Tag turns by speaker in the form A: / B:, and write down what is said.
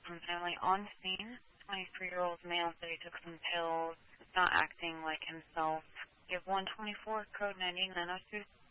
A: from family on scene. 23-year-old male said he took some pills, not acting like himself. Give 124 code 9902.